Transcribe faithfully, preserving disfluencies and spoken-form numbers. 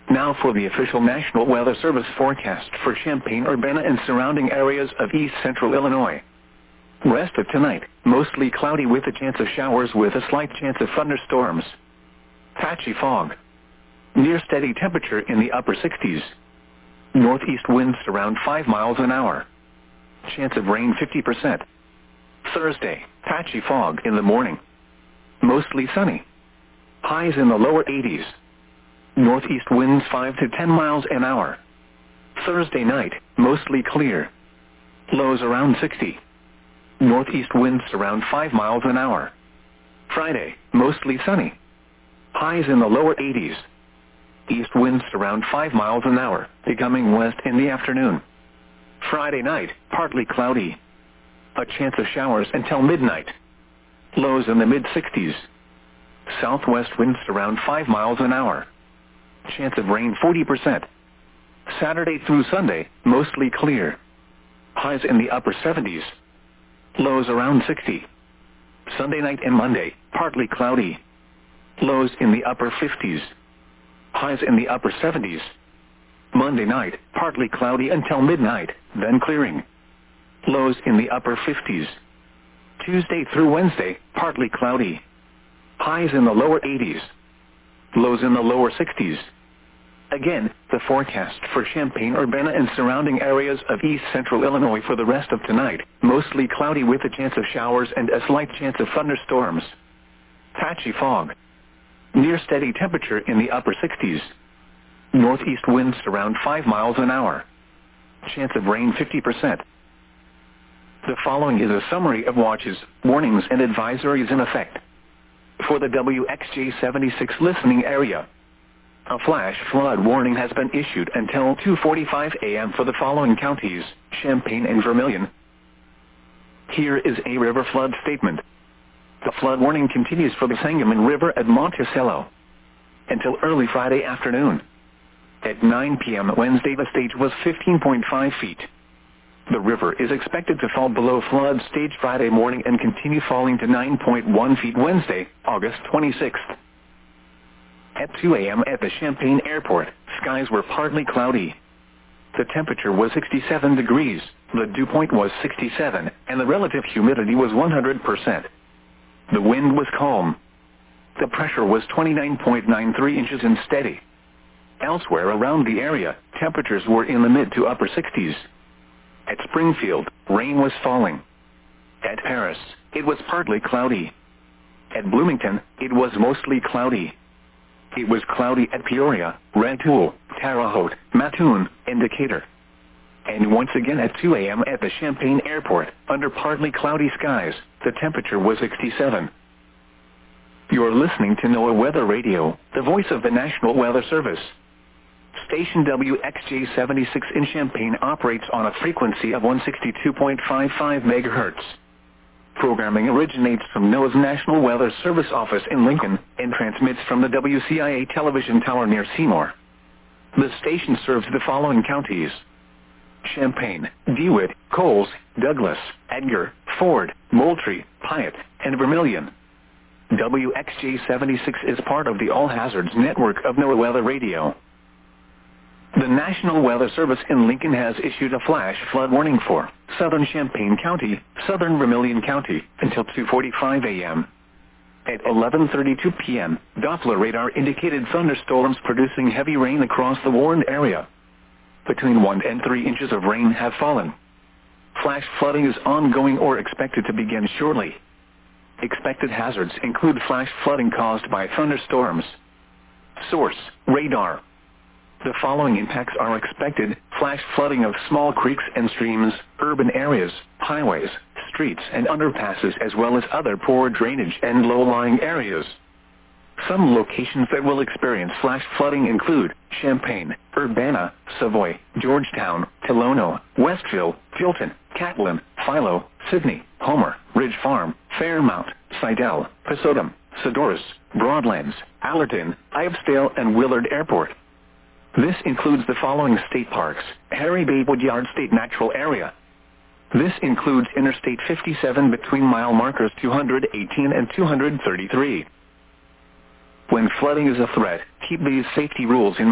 Now for the official National Weather Service forecast for Champaign-Urbana and surrounding areas of east central Illinois. Rest of tonight, mostly cloudy with a chance of showers with a slight chance of thunderstorms. Patchy fog. Near steady temperature in the upper sixties. Northeast winds around five miles an hour. Chance of rain fifty percent. Thursday, patchy fog in the morning. Mostly sunny. Highs in the lower eighties. Northeast winds five to ten miles an hour. Thursday night, mostly clear. Lows around sixty. Northeast winds around five miles an hour. Friday, mostly sunny. Highs in the lower eighties. East winds around five miles an hour, becoming west in the afternoon. Friday night, partly cloudy. A chance of showers until midnight. Lows in the mid-sixties. Southwest winds around five miles an hour. Chance of rain forty percent. Saturday through Sunday, mostly clear. Highs in the upper seventies. Lows around sixty. Sunday night and Monday, partly cloudy. Lows in the upper fifties. Highs in the upper seventies. Monday night, partly cloudy until midnight, then clearing. Lows in the upper fifties. Tuesday through Wednesday, partly cloudy. Highs in the lower eighties. Lows in the lower sixties. Again, the forecast for Champaign-Urbana and surrounding areas of east central Illinois for the rest of tonight, mostly cloudy with a chance of showers and a slight chance of thunderstorms. Patchy fog. Near steady temperature in the upper sixties. Northeast winds around five miles an hour. Chance of rain fifty percent. The following is a summary of watches, warnings and advisories in effect. For the W X J seventy-six listening area, a flash flood warning has been issued until two forty-five a m for the following counties, Champaign and Vermilion. Here is a river flood statement. The flood warning continues for the Sangamon River at Monticello until early Friday afternoon. At nine p m Wednesday, the stage was fifteen point five feet. The river is expected to fall below flood stage Friday morning and continue falling to nine point one feet Wednesday, August twenty-sixth. At two a m at the Champaign Airport, skies were partly cloudy. The temperature was sixty-seven degrees, the dew point was sixty-seven, and the relative humidity was one hundred percent. The wind was calm. The pressure was twenty-nine point nine three inches and steady. Elsewhere around the area, temperatures were in the mid to upper sixties. At Springfield, rain was falling. At Paris, it was partly cloudy. At Bloomington, it was mostly cloudy. It was cloudy at Peoria, Rantoul, Terre Haute, Mattoon, and Decatur. And once again at two a m at the Champaign Airport, under partly cloudy skies, the temperature was sixty-seven. You're listening to NOAA Weather Radio, the voice of the National Weather Service. Station W X J seventy-six in Champaign operates on a frequency of one sixty-two point five five megahertz. Programming originates from NOAA's National Weather Service office in Lincoln and transmits from the W C I A television tower near Seymour. The station serves the following counties: Champaign, DeWitt, Coles, Douglas, Edgar, Ford, Moultrie, Piatt, and Vermilion. W X J seventy-six is part of the All Hazards network of NOAA Weather Radio. The National Weather Service in Lincoln has issued a flash flood warning for southern Champaign County, southern Vermilion County, until two forty-five a m At eleven thirty-two p m, Doppler radar indicated thunderstorms producing heavy rain across the warned area. Between one and three inches of rain have fallen. Flash flooding is ongoing or expected to begin shortly. Expected hazards include flash flooding caused by thunderstorms. Source: radar. The following impacts are expected: flash flooding of small creeks and streams, urban areas, highways, streets and underpasses, as well as other poor drainage and low-lying areas. Some locations that will experience flash flooding include Champaign, Urbana, Savoy, Georgetown, Tolono, Westville, Fulton, Catlin, Philo, Sydney, Homer, Ridge Farm, Fairmount, Sidell, Pasodum, Sadorus, Broadlands, Allerton, Ivesdale, and Willard Airport. This includes the following state parks: Harry Bay Woodyard State Natural Area. This includes Interstate fifty-seven between mile markers two hundred eighteen and two hundred thirty-three. When flooding is a threat, keep these safety rules in mind.